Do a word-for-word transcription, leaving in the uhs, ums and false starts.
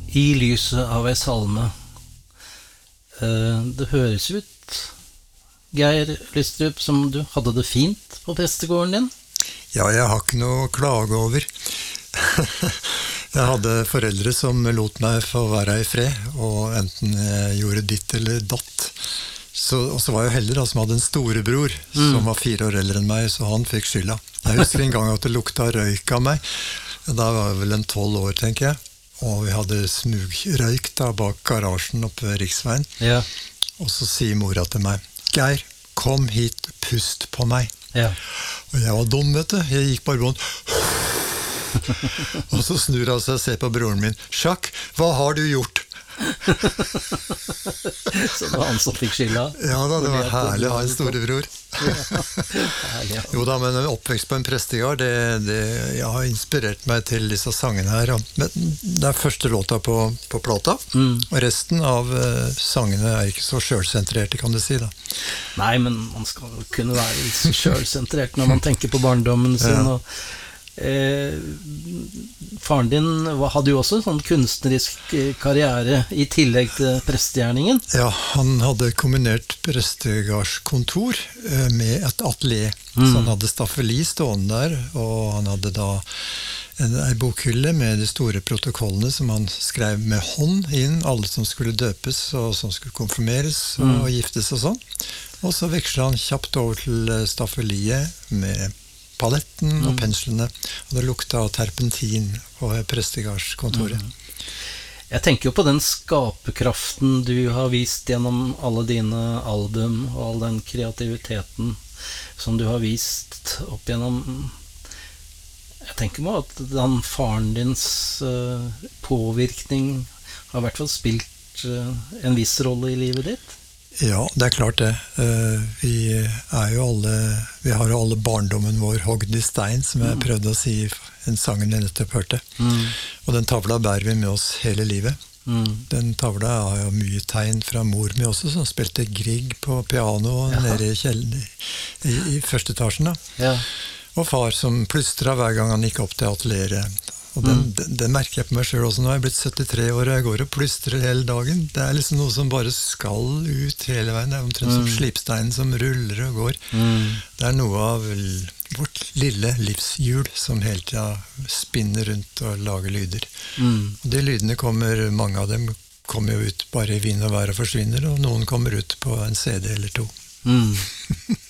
I lyset av ei salme. Det høres ut, Geir Lystrup, som du hadde det fint på prestegården din? Ja, jeg har ikke noe å klage over. Jeg hadde foreldre som lot meg få være i fred, og enten jeg gjorde ditt eller datt. Så, og så var jeg heldig da, som hadde en storebror, mm. som var fire år eldre enn meg, så han fikk skylda. Jeg husker en gang at det lukta røyk av meg. Da var jeg vel en tolv år, tenker jeg. Og vi hadde smugrøyk da, bak garasjen oppe ved Riksveien. Ja. Og så sier mora til meg, Geir, kom hit, pust på meg. Ja. Og jeg var dum, vet du. Jeg gikk bare rundt. Og så snur han seg og ser på broren min. Sjakk, hva har du gjort? Så det var han som fikk skylda? Ja da, det var herlig å ha en storebror. Ja. Jo da, men oppvekst på en prestegård, det, det jeg har inspirert meg til disse sangene her. Men det er første låta på, på plata, mm. og resten av uh, sangene er ikke så selvsentrerte, kan du si da. Nei, men man skal kunne være litt så selvsentrert når man tenker på barndommen sin, ja. og Eh, faren din hadde jo også en sånn kunstnerisk karriere i tillegg til prestegjerningen. Ja, han hadde kombinert prestegardskontor med et atelier. Mm. Så han hadde staffeli stående der, og han hadde da en, en bokhylle med de store protokollene som han skrev med hånd inn, alle som skulle døpes og som skulle konfirmeres og mm. giftes og sånn. Og så vekslet han kjapt over til staffeliet med paletten og penslene, og det lukta av terpentin på prestegardskontoret. Mm. Jeg tenker jo på den skaperkraften du har vist gjennom alle dine album, og all den kreativiteten som du har vist opp gjennom. Jeg tenker på at den faren dins uh, påvirkning har i hvert fall spilt uh, en viss rolle i livet ditt. Ja, det er klart det. Vi er jo alle, vi har jo alle barndommen vår hogd i stein, som jeg prøvde å si i en sangen jeg nettopp hørte. Mm. Og den tavla bærer vi med oss hele livet. Mm. Den tavla har jo mye tegn fra mor mi også, som spilte Grieg på piano ja. Nede i, kjellen, i, i første etasjen. Da. Ja. Og far som plystret hver gang han gikk opp til atelieret. Og den, mm. den, den merker jeg på meg selv også. Nå har jeg blitt syttitre år, og jeg går og plystrer hele dagen. Det er liksom noe som bare skal ut hele veien. Det er omtrent mm. som slipsteinen som ruller og går. Mm. Det er noe av vårt lille livshjul som hele tiden spinner rundt og lager lyder. Mm. Og de lydene kommer, mange av dem kommer jo ut bare i vind og vær og forsvinner, og noen kommer ut på en C D eller to. Mm.